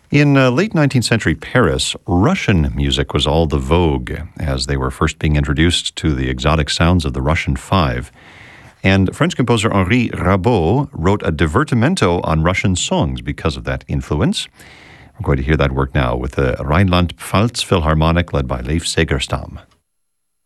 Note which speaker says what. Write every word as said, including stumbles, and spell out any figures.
Speaker 1: In uh, late nineteenth century Paris, Russian music was all the vogue as they were first being introduced to the exotic sounds of the Russian Five. And French composer Henri Rabaud wrote a divertimento on Russian songs because of that influence. We're going to hear that work now with the Rhineland-Pfalz Philharmonic led by Leif Segerstam.